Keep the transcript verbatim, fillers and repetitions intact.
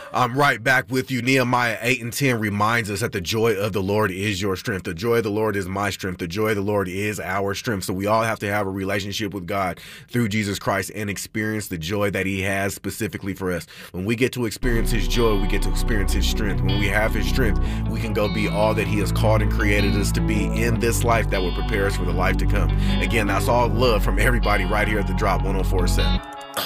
I'm right back with you. Nehemiah eight and ten reminds us that the joy of the Lord is your strength. The joy of the Lord is my strength. The joy of the Lord is our strength. So we all have to have a relationship with God through Jesus Christ and experience the joy that he has specifically for us. When we get to experience his joy, we get to experience his strength. When we have his strength, we can go be all that he has called and created us to be in this life that will prepare us for the life to come. Again, that's all love from everybody right here at The Drop one oh four point seven.